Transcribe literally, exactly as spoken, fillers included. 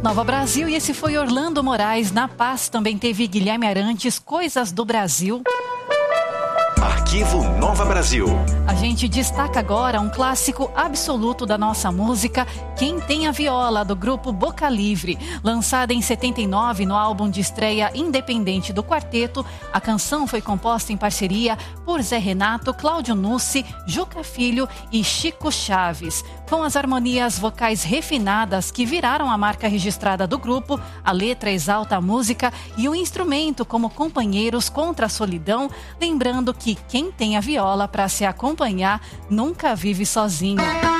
Nova Brasil, e esse foi Orlando Moraes. Na Paz também teve Guilherme Arantes, Coisas do Brasil. Arquivo Nova Brasil. A gente destaca agora um clássico absoluto da nossa música, Quem Tem a Viola, do grupo Boca Livre. Lançada em setenta e nove no álbum de estreia independente do quarteto, a canção foi composta em parceria por Zé Renato, Cláudio Nucci, Juca Filho e Chico Chaves. Com as harmonias vocais refinadas que viraram a marca registrada do grupo, a letra exalta a música e o instrumento como companheiros contra a solidão, lembrando que quem tem a viola para se acompanhar nunca vive sozinho.